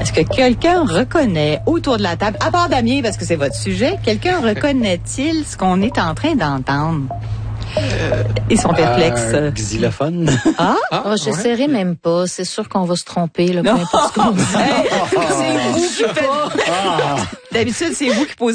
Est-ce que quelqu'un reconnaît autour de la table, à part Damien parce que c'est votre sujet, quelqu'un reconnaît-il ce qu'on est en train d'entendre? Ils sont perplexes. Xylophone. J'essaierai même pas. C'est sûr qu'on va se tromper, là, peu importe ce qu'on dit. C'est vous qui faites. D'habitude, c'est vous qui posez